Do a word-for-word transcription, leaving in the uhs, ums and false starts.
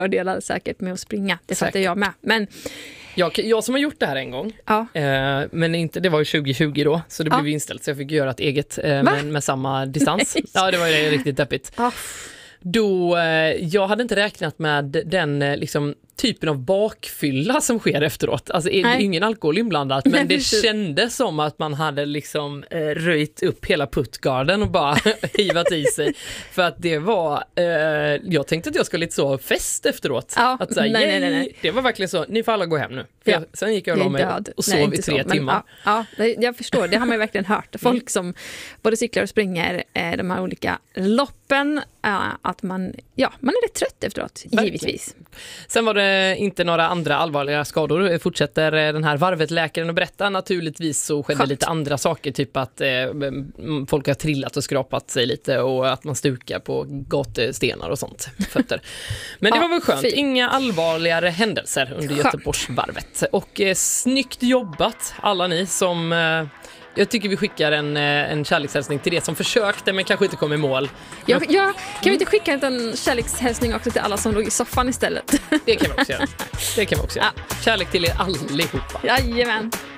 fördelar säkert med att springa. Det fattar jag med. Men Jag, jag som har gjort det här en gång, ja. eh, men inte, det var ju tjugo tjugo då, så det Ja. blev inställt, så jag fick göra ett eget eh, med, med samma distans. Ja, det var ju riktigt deppigt. Ja. Då, eh, jag hade inte räknat med den eh, liksom, typen av bakfylla som sker efteråt. Alltså Nej. ingen alkohol inblandat, men Nej, det precis. kändes som att man hade liksom eh, röjt upp hela puttgarden och bara hivat i sig. För att det var, eh, jag tänkte att jag skulle lite så fest efteråt. Ja. Att säga, Nej, nej, nej, nej. Det var verkligen så, ni får alla gå hem nu. För Ja. jag, sen gick jag och la Jag mig är död. och Nej, sov inte i tre så, men timmar. Ja, ja, jag förstår, det har man ju verkligen hört. Folk som både cyklar och springer eh, de här olika loppen, eh, att man, ja, man är rätt trött efteråt, Verkligen. givetvis. Sen var det inte några andra allvarliga skador. Fortsätter den här varvetläkaren att berätta. Naturligtvis så skedde Skönt. lite andra saker, typ att eh, folk har trillat och skrapat sig lite och att man stukar på gatstenar och sånt. Fötter. Men det Ja, var väl skönt. fint. Inga allvarligare händelser under Skönt. Göteborgsvarvet. Och eh, snyggt jobbat alla ni som... Eh, jag tycker vi skickar en, eh, en kärlekshälsning till det som försökte men kanske inte kom i mål. Jag, jag, kan vi inte skicka en kärlekshälsning också till alla som låg i soffan istället? Det kan vi också göra. Det kan vi också göra. Ja. Kärlek till er allihopa. Jajamän.